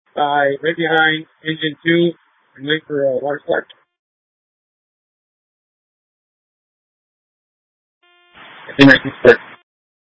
right behind engine 2 and wait for water start. I think I can start.